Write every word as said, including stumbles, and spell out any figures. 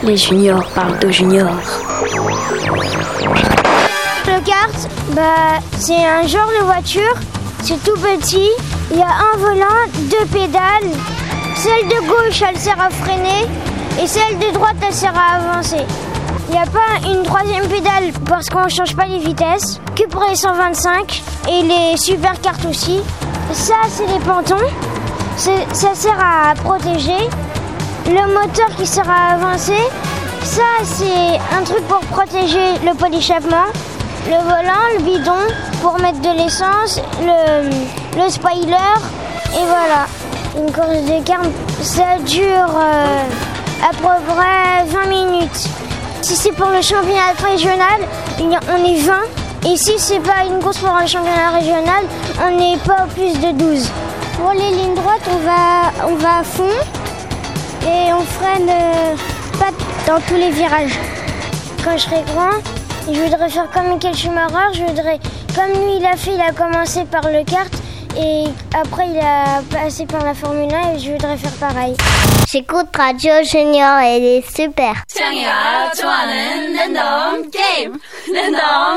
Les juniors parlent de juniors. Le kart, bah, c'est un genre de voiture. C'est tout petit. Il y a un volant, deux pédales. Celle de gauche, elle sert à freiner. Et celle de droite, elle sert à avancer. Il n'y a pas une troisième pédale parce qu'on ne change pas les vitesses. Que pour les cent vingt-cinq et les super cartes aussi. Ça, c'est les pontons. C'est, ça sert à protéger. Le moteur qui sert à avancer. Ça, c'est un truc pour protéger le pot d'échappement. Le volant, le bidon pour mettre de l'essence, le, le spoiler. Et voilà. Une course de kart, ça dure euh, à peu près vingt minutes. Si c'est pour le championnat régional, on est vingt. Et si c'est pas une course pour un championnat régional, on n'est pas plus de douze. Pour les lignes droites, on va, on va à fond et on freine euh, pas dans tous les virages. Quand je serai grand, je voudrais faire comme Michael Schumacher. Je voudrais, comme lui il a fait, il a commencé par le kart et après il a passé par la Formule un et je voudrais faire pareil. J'écoute Radio Junior, elle est super. 창이가 좋아하는 랜덤 게임 랜덤